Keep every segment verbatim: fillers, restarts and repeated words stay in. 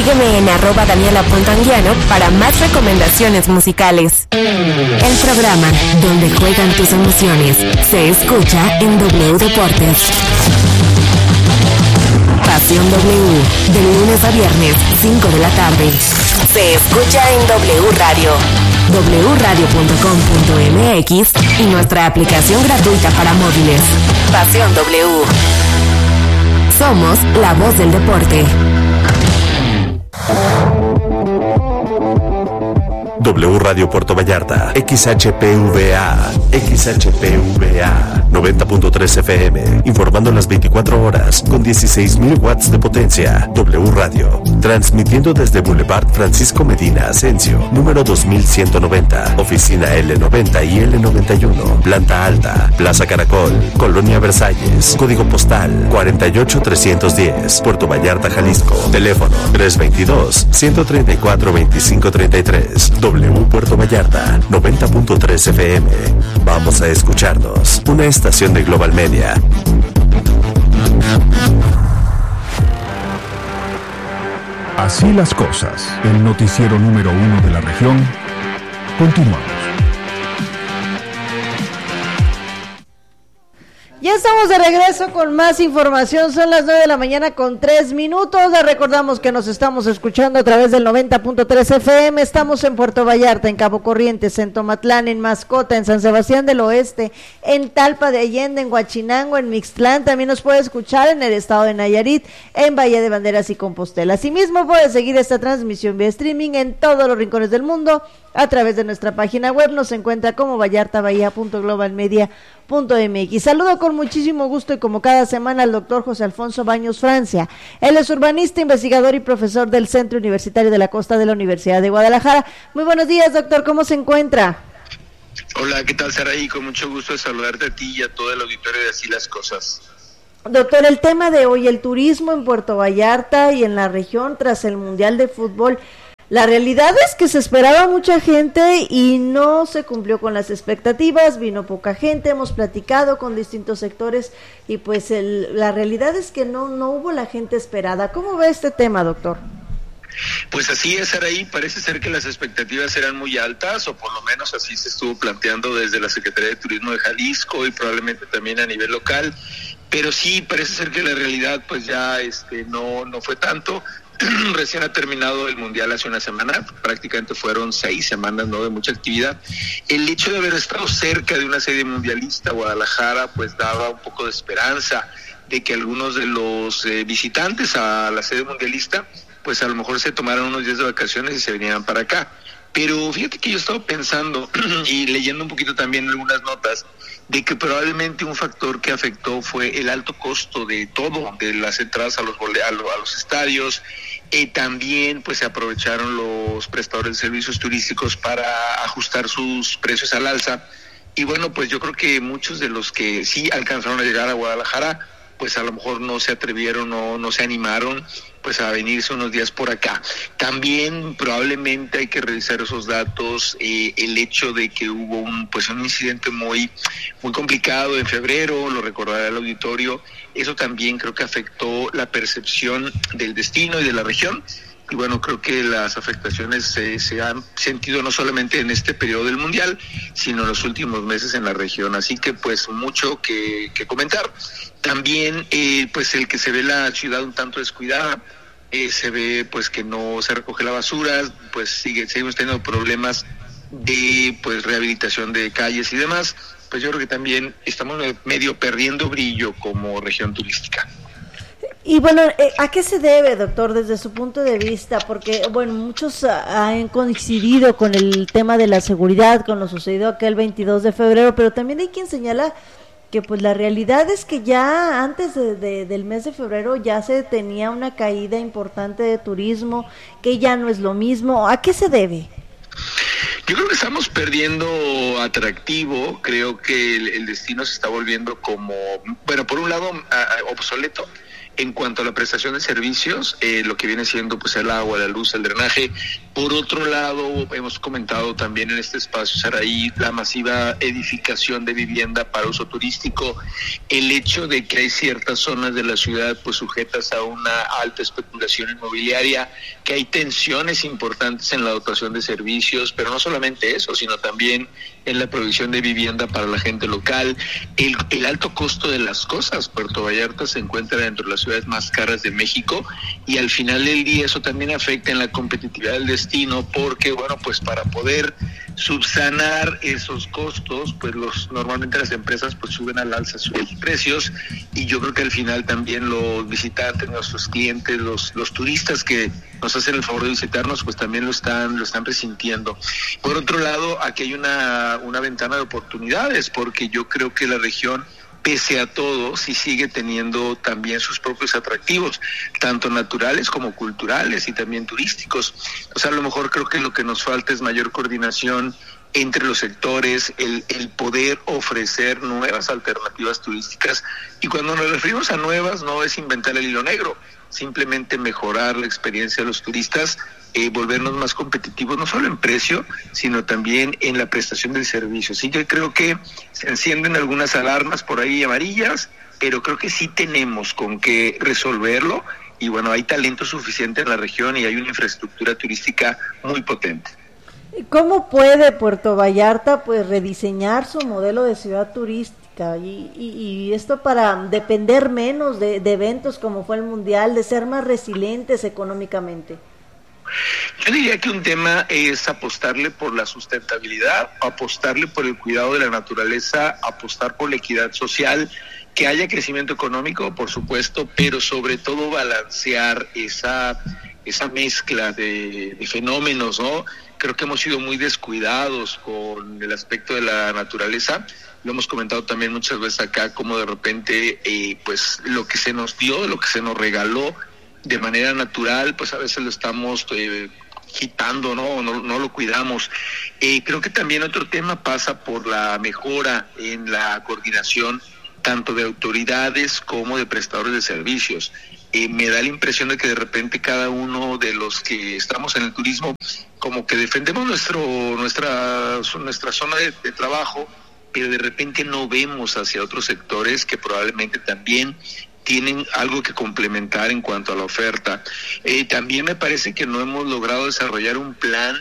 Sígueme en arroba daniela.anguiano para más recomendaciones musicales. El programa donde juegan tus emociones se escucha en W Deportes. Pasión W, de lunes a viernes, cinco de la tarde. Se escucha en W Radio, w radio punto com punto m x y nuestra aplicación gratuita para móviles. Pasión W. Somos la voz del deporte. W Radio Puerto Vallarta, X H P V A, X H P V A, noventa punto tres F M, informando las veinticuatro horas con dieciséis mil watts de potencia. W Radio, transmitiendo desde Boulevard Francisco Medina Asensio, número dos mil ciento noventa, oficina L noventa y L noventa y uno, planta alta, Plaza Caracol, Colonia Versalles, código postal cuarenta y ocho trescientos diez, Puerto Vallarta, Jalisco, teléfono tres veintidós, ciento treinta y cuatro, veinticinco treinta y tres. W Puerto Vallarta, noventa punto tres F M. Vamos a escucharnos. Una estación de Global Media. Así las cosas. El noticiero número uno de la región. Continuamos. Ya estamos de regreso con más información, son las nueve de la mañana con tres minutos, les recordamos que nos estamos escuchando a través del noventa punto tres F M, estamos en Puerto Vallarta, en Cabo Corrientes, en Tomatlán, en Mascota, en San Sebastián del Oeste, en Talpa de Allende, en Huachinango, en Mixtlán, también nos puede escuchar en el estado de Nayarit, en Bahía de Banderas y Compostela. Asimismo puede seguir esta transmisión vía streaming en todos los rincones del mundo, a través de nuestra página web, nos encuentra como vallarta bahía punto global media punto m x. Saludo con muchísimo gusto y como cada semana al doctor José Alfonso Baños Francia. Él es urbanista, investigador y profesor del Centro Universitario de la Costa de la Universidad de Guadalajara. Muy buenos días, doctor, ¿cómo se encuentra? Hola, ¿qué tal, Saraí? Con mucho gusto de saludarte a ti y a todo el auditorio de Así las Cosas. Doctor, el tema de hoy, el turismo en Puerto Vallarta y en la región tras el Mundial de Fútbol. La realidad es que se esperaba mucha gente y no se cumplió con las expectativas, vino poca gente, hemos platicado con distintos sectores y pues el, la realidad es que no, no hubo la gente esperada. ¿Cómo ve este tema, doctor? Pues así es, Araí, parece ser que las expectativas eran muy altas, o por lo menos así se estuvo planteando desde la Secretaría de Turismo de Jalisco y probablemente también a nivel local, pero sí parece ser que la realidad pues ya este no, no fue tanto. Recién ha terminado el Mundial hace una semana, prácticamente fueron seis semanas, ¿no?, de mucha actividad. El hecho de haber estado cerca de una sede mundialista, Guadalajara, pues daba un poco de esperanza de que algunos de los eh, visitantes a la sede mundialista, pues a lo mejor se tomaran unos días de vacaciones y se vinieran para acá. Pero fíjate que yo he estado pensando y leyendo un poquito también algunas notas de que probablemente un factor que afectó fue el alto costo de todo, de las entradas a los vole- a, lo- a los estadios. Eh, también pues se aprovecharon los prestadores de servicios turísticos para ajustar sus precios al alza. Y bueno, pues yo creo que muchos de los que sí alcanzaron a llegar a Guadalajara, pues a lo mejor no se atrevieron o no se animaron pues a venirse unos días por acá. También probablemente hay que revisar esos datos, eh, el hecho de que hubo un pues un incidente muy muy complicado en febrero, lo recordará el auditorio, eso también creo que afectó la percepción del destino y de la región. Y bueno, creo que las afectaciones eh, se han sentido no solamente en este periodo del Mundial, sino en los últimos meses en la región. Así que pues mucho que, que comentar. También eh, pues el que se ve la ciudad un tanto descuidada, eh, se ve pues que no se recoge la basura, pues sigue, seguimos teniendo problemas de pues rehabilitación de calles y demás. Pues yo creo que también estamos medio perdiendo brillo como región turística. Y bueno, ¿a qué se debe, doctor, desde su punto de vista? Porque, bueno, muchos han coincidido con el tema de la seguridad, con lo sucedido aquel veintidós de febrero, pero también hay quien señala que pues la realidad es que ya antes de, de, del mes de febrero ya se tenía una caída importante de turismo, que ya no es lo mismo. ¿A qué se debe? Yo creo que estamos perdiendo atractivo, creo que el, el destino se está volviendo como, bueno, por un lado, uh, obsoleto, en cuanto a la prestación de servicios, eh, lo que viene siendo pues el agua, la luz, el drenaje. Por otro lado, hemos comentado también en este espacio, Saraí, la masiva edificación de vivienda para uso turístico, el hecho de que hay ciertas zonas de la ciudad pues sujetas a una alta especulación inmobiliaria, que hay tensiones importantes en la dotación de servicios, pero no solamente eso, sino también en la provisión de vivienda para la gente local, el, el alto costo de las cosas. Puerto Vallarta se encuentra dentro de las ciudades más caras de México y al final del día eso también afecta en la competitividad del destino, porque bueno, pues para poder subsanar esos costos, pues los normalmente las empresas pues suben al alza sus precios, y yo creo que al final también los visitantes, nuestros clientes, los los turistas que nos hacen el favor de visitarnos, pues también lo están lo están presintiendo. Por otro lado, aquí hay una una ventana de oportunidades, porque yo creo que la región, pese a todo, sí sigue teniendo también sus propios atractivos, tanto naturales como culturales y también turísticos. O sea, a lo mejor creo que lo que nos falta es mayor coordinación entre los sectores, el, el poder ofrecer nuevas alternativas turísticas. Y cuando nos referimos a nuevas, no es inventar el hilo negro, simplemente mejorar la experiencia de los turistas, eh, volvernos más competitivos, no solo en precio, sino también en la prestación del servicio. Sí, yo creo que se encienden algunas alarmas por ahí amarillas, pero creo que sí tenemos con qué resolverlo, y bueno, hay talento suficiente en la región y hay una infraestructura turística muy potente. ¿Cómo puede Puerto Vallarta pues rediseñar su modelo de ciudad turística y, y, y esto para depender menos de, de eventos como fue el Mundial, de ser más resilientes económicamente? Yo diría que un tema es apostarle por la sustentabilidad, apostarle por el cuidado de la naturaleza, apostar por la equidad social, que haya crecimiento económico, por supuesto, pero sobre todo balancear esa esa mezcla de, de fenómenos, ¿no? Creo que hemos sido muy descuidados con el aspecto de la naturaleza. Lo hemos comentado también muchas veces acá, como de repente, eh, pues lo que se nos dio, lo que se nos regaló de manera natural, pues a veces lo estamos eh, quitando, ¿no? No, no lo cuidamos. Eh, creo que también otro tema pasa por la mejora en la coordinación tanto de autoridades como de prestadores de servicios. Eh, me da la impresión de que de repente cada uno de los que estamos en el turismo como que defendemos nuestro nuestra nuestra zona de, de trabajo, pero de repente no vemos hacia otros sectores que probablemente también tienen algo que complementar en cuanto a la oferta. Eh, también me parece que no hemos logrado desarrollar un plan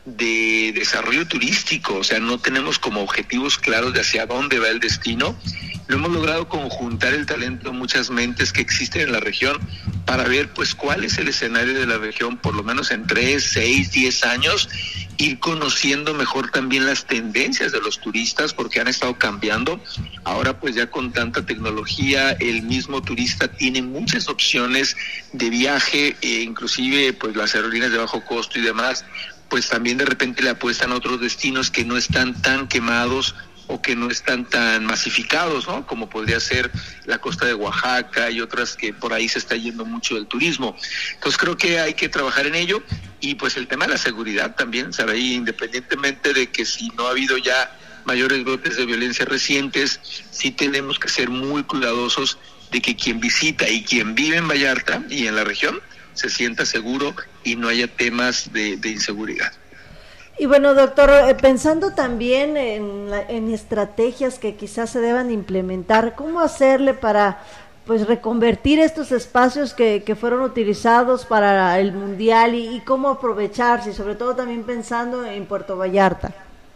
de desarrollo turístico, o sea, no tenemos como objetivos claros de hacia dónde va el destino. No hemos logrado conjuntar el talento de muchas mentes que existen en la región para ver pues cuál es el escenario de la región, por lo menos en tres, seis, diez años, ir conociendo mejor también las tendencias de los turistas, porque han estado cambiando. Ahora pues ya con tanta tecnología, el mismo turista tiene muchas opciones de viaje, e inclusive pues las aerolíneas de bajo costo y demás, pues también de repente le apuestan a otros destinos que no están tan quemados o que no están tan masificados, ¿no? Como podría ser la costa de Oaxaca y otras que por ahí se está yendo mucho del turismo. Entonces creo que hay que trabajar en ello, y pues el tema de la seguridad también, Saraí, independientemente de que si no ha habido ya mayores brotes de violencia recientes, sí tenemos que ser muy cuidadosos de que quien visita y quien vive en Vallarta y en la región se sienta seguro y no haya temas de, de inseguridad. Y bueno, doctor, eh, pensando también en, la, en estrategias que quizás se deban implementar, ¿cómo hacerle para pues reconvertir estos espacios que, que fueron utilizados para el Mundial y, y cómo aprovecharse, y sobre todo también pensando en Puerto Vallarta?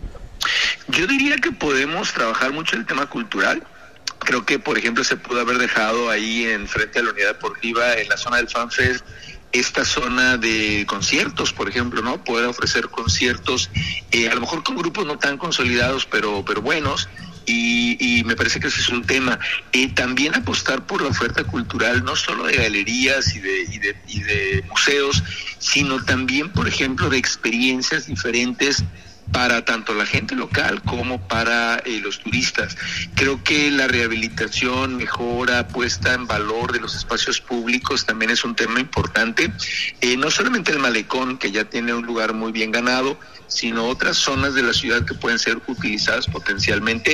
Yo diría que podemos trabajar mucho el tema cultural. Creo que, por ejemplo, se pudo haber dejado ahí en frente a la unidad deportiva, en la zona del FanFest, esta zona de conciertos, por ejemplo, ¿no? Poder ofrecer conciertos, eh, a lo mejor con grupos no tan consolidados, pero pero buenos, y, y me parece que ese es un tema. Eh, también apostar por la oferta cultural, no solo de galerías y de, y de, y de museos, sino también, por ejemplo, de experiencias diferentes para tanto la gente local como para eh, los turistas. Creo que la rehabilitación, mejora, puesta en valor de los espacios públicos también es un tema importante. Eh, no solamente el malecón, que ya tiene un lugar muy bien ganado, sino otras zonas de la ciudad que pueden ser utilizadas potencialmente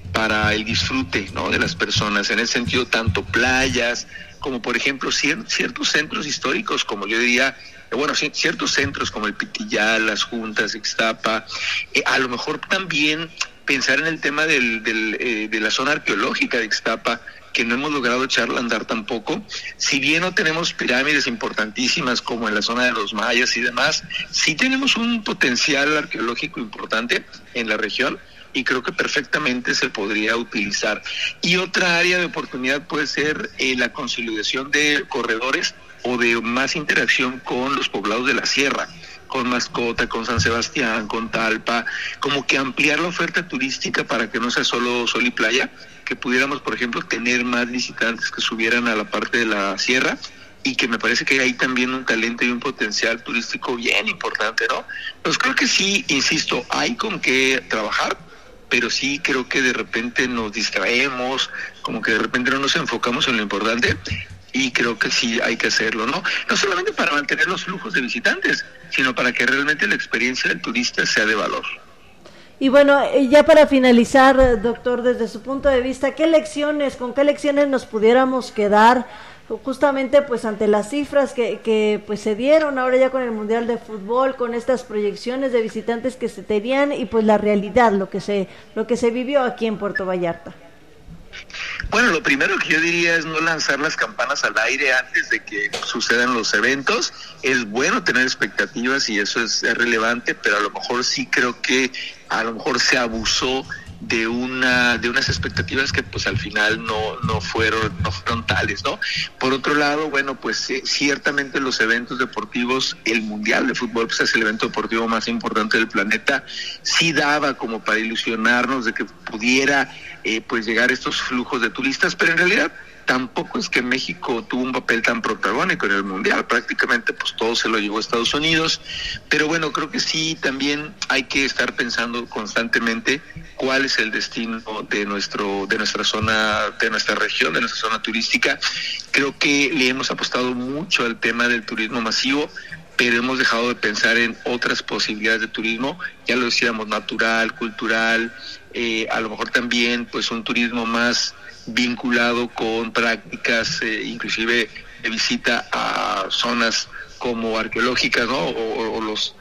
para el disfrute, ¿no?, de las personas. En ese sentido, tanto playas como, por ejemplo, cier- ciertos centros históricos, como yo diría, bueno, c- ciertos centros como el Pitillal, Las Juntas, Ixtapa, eh, a lo mejor también pensar en el tema del, del, eh, de la zona arqueológica de Ixtapa, que no hemos logrado echarla a andar tampoco. Si bien no tenemos pirámides importantísimas como en la zona de los mayas y demás, sí tenemos un potencial arqueológico importante en la región y creo que perfectamente se podría utilizar. Y otra área de oportunidad puede ser eh, la consolidación de corredores o de más interacción con los poblados de la sierra, con Mascota, con San Sebastián, con Talpa, como que ampliar la oferta turística para que no sea solo sol y playa, que pudiéramos, por ejemplo, tener más visitantes que subieran a la parte de la sierra, y que me parece que hay también un talento y un potencial turístico bien importante, ¿no? Pues creo que sí, insisto, hay con qué trabajar, pero sí creo que de repente nos distraemos, como que de repente no nos enfocamos en lo importante, y creo que sí hay que hacerlo, ¿no? No solamente para mantener los flujos de visitantes, sino para que realmente la experiencia del turista sea de valor. Y bueno, ya para finalizar, doctor, desde su punto de vista, ¿qué lecciones, con qué lecciones nos pudiéramos quedar justamente pues ante las cifras que, que pues se dieron ahora ya con el Mundial de Fútbol, con estas proyecciones de visitantes que se tenían y pues la realidad, lo que se, lo que se vivió aquí en Puerto Vallarta? Bueno, lo primero que yo diría es no lanzar las campanas al aire antes de que sucedan los eventos. Es bueno tener expectativas y eso es, es relevante, pero a lo mejor sí creo que a lo mejor se abusó de una de unas expectativas que pues al final no no fueron no fueron tales, ¿no? Por otro lado, bueno, pues eh, ciertamente los eventos deportivos, el Mundial de Fútbol pues es el evento deportivo más importante del planeta, sí daba como para ilusionarnos de que pudiera eh, pues llegar estos flujos de turistas, pero en realidad tampoco es que México tuvo un papel tan protagónico en el Mundial, prácticamente pues todo se lo llevó a Estados Unidos, pero bueno, creo que sí también hay que estar pensando constantemente cuál es el destino de nuestro de nuestra zona, de nuestra región, de nuestra zona turística. Creo que le hemos apostado mucho al tema del turismo masivo, pero hemos dejado de pensar en otras posibilidades de turismo, ya lo decíamos, natural, cultural, eh, a lo mejor también pues un turismo más vinculado con prácticas, eh, inclusive de visita a zonas como arqueológicas, ¿no? O, o los